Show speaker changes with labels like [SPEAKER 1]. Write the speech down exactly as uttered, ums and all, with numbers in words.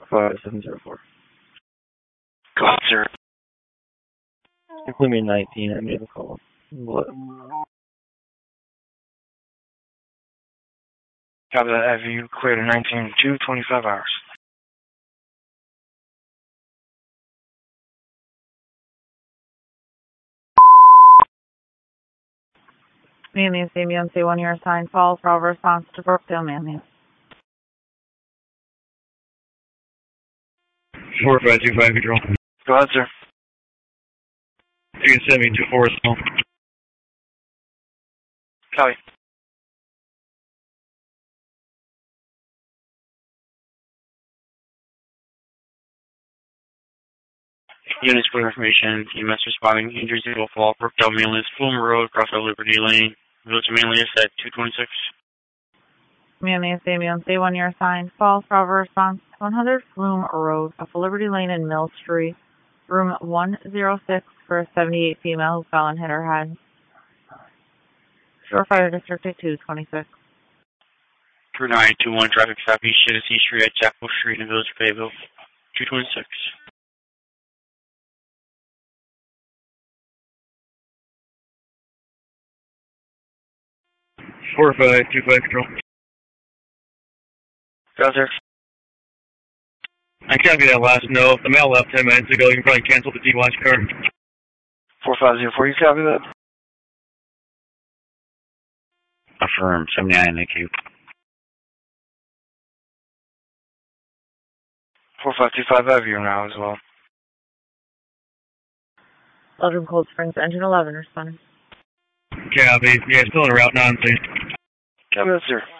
[SPEAKER 1] five seven zero four.
[SPEAKER 2] Go ahead, sir.
[SPEAKER 1] Include me nineteen, I made a call. What?
[SPEAKER 2] Copy that. Have you cleared a nineteen two, twenty-five hours?
[SPEAKER 3] Manlius, A B M C one, your assigned Falls, Bravo response to Brookdale, Manlius.
[SPEAKER 1] four five two five, control.
[SPEAKER 2] Go ahead, sir.
[SPEAKER 1] You can send me to Forest Hill.
[SPEAKER 2] Copy. Units for information, E M S responding, injuries to fall, Brookdale, Manlius, Fulham Road, across the Liberty Lane, Village of Manlius at two twenty-six.
[SPEAKER 3] Manlius, A B M C one, your assigned Falls, Bravo response one hundred Flume Road, off of Liberty Lane and Mill Street, room one oh six for a seventy-eight female who fell and hit her head. Shore Fire District at two twenty-six.
[SPEAKER 2] Crew nine two one, traffic stop East Genesee Street at Chapel Street in the Village of Fayetteville, two twenty-six.
[SPEAKER 1] four five two five, control.
[SPEAKER 2] Go ahead, sir.
[SPEAKER 1] I copy that last note. The mail left ten minutes ago. You can probably cancel the D-Watch car.
[SPEAKER 2] four five zero four, you copy that?
[SPEAKER 4] Affirm, seventy-nine, thank you.
[SPEAKER 2] four five two five, I have you now as well.
[SPEAKER 3] Belgium Cold Springs, engine eleven responding.
[SPEAKER 1] Copy. Yeah, still en route, nine, please.
[SPEAKER 2] Copy that, sir.